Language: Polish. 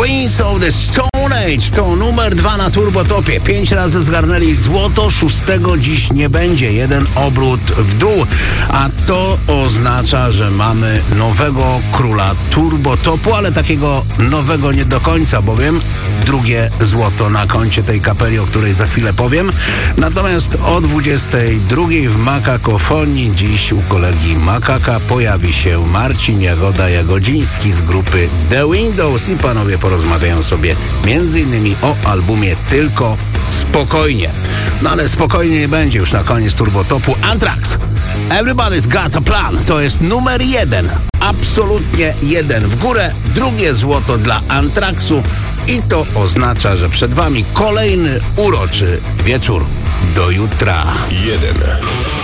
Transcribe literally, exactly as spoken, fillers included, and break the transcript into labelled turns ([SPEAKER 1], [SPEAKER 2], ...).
[SPEAKER 1] Queens of the Stone Age to numer dwa na Turbotopie. Pięć razy zgarnęli złoto, szóstego dziś nie będzie. Jeden obrót w dół, a to oznacza, że mamy nowego króla Turbotopu, ale takiego nowego nie do końca, bowiem drugie złoto na koncie tej kapeli, o której za chwilę powiem. Natomiast o dwudziestej drugiej w Makakofonii dziś u kolegi Makaka pojawi się Marcin Jagoda-Jagodziński z grupy The Windows i panowie porozmawiają sobie między innymi o albumie Tylko Spokojnie. No ale spokojnie nie będzie już na koniec Turbotopu. Anthrax, Everybody's Got a Plan, to jest numer jeden, absolutnie jeden w górę, drugie złoto dla Anthraxu i to oznacza, że przed wami kolejny uroczy wieczór. Do jutra.
[SPEAKER 2] Jeden.